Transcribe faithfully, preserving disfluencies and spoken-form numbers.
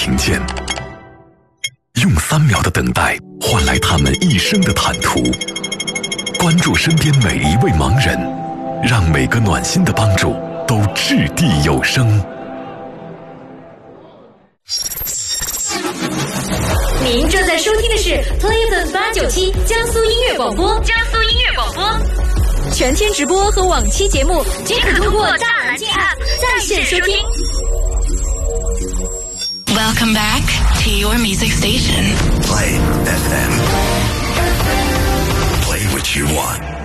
听见。用三秒的等待换来他们一生的坦途，关注身边每一位盲人，让每个暖心的帮助都掷地有声。 您正在收听的是 Playful 八九七江苏音乐广播，江苏音乐广播，全天直播和往期节目均可通过大蓝鲸 App 在线收听。 Welcome back to your music station. Play F M. Play what you want.